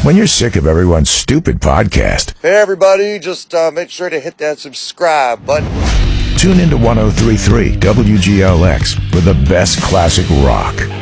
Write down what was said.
When you're sick of everyone's stupid podcast, Hey everybody, just make sure to hit that subscribe button. tune into 103.3 WGLX for the best classic rock.